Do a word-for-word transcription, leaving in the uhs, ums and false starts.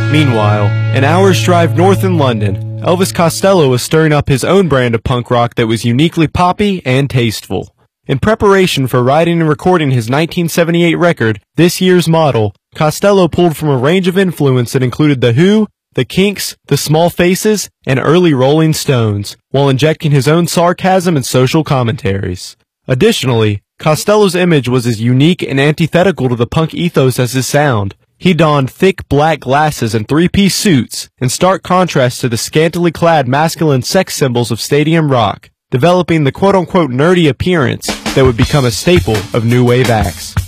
Meanwhile, an hour's drive north in London, Elvis Costello was stirring up his own brand of punk rock that was uniquely poppy and tasteful. In preparation for writing and recording his nineteen seventy-eight record, This Year's Model, Costello pulled from a range of influence that included The Who, The Kinks, The Small Faces, and early Rolling Stones, while injecting his own sarcasm and social commentaries. Additionally, Costello's image was as unique and antithetical to the punk ethos as his sound. He donned thick black glasses and three-piece suits, in stark contrast to the scantily clad masculine sex symbols of stadium rock, developing the quote-unquote nerdy appearance that would become a staple of new wave acts.